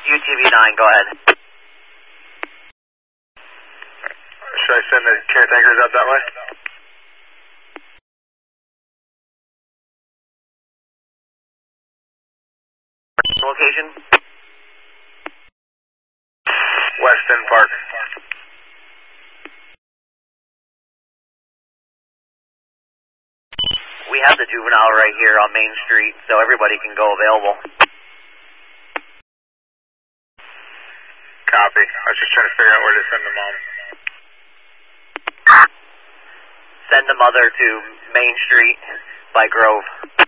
UTV-9, go ahead. Should I send the caretakers out that way? Location? Weston Park. We have the juvenile right here on Main Street, so everybody can go available. Copy. I was just trying to figure out where to send the mom. Send the mother to Main Street by Grove.